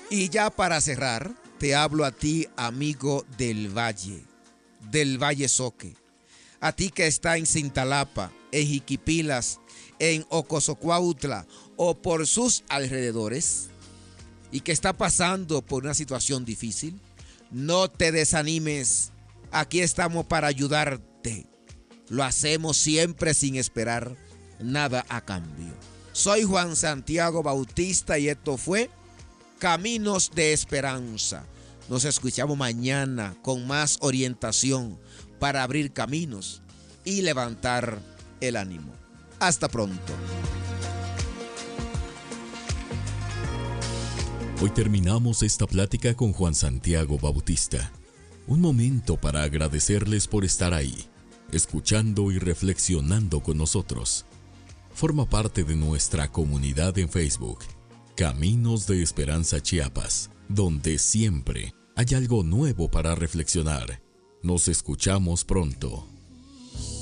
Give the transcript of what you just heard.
Y ya para cerrar, te hablo a ti, amigo del Valle Soque. A ti que está en Cintalapa, en Jiquipilas, en Ocosocuautla o por sus alrededores y que está pasando por una situación difícil, no te desanimes. Aquí estamos para ayudarte. Lo hacemos siempre sin esperar nada a cambio. Soy Juan Santiago Bautista y esto fue Caminos de Esperanza. Nos escuchamos mañana con más orientación para abrir caminos y levantar el ánimo. Hasta pronto. Hoy terminamos esta plática con Juan Santiago Bautista. Un momento para agradecerles por estar ahí, escuchando y reflexionando con nosotros. Forma parte de nuestra comunidad en Facebook, Caminos de Esperanza Chiapas, donde siempre hay algo nuevo para reflexionar. Nos escuchamos pronto.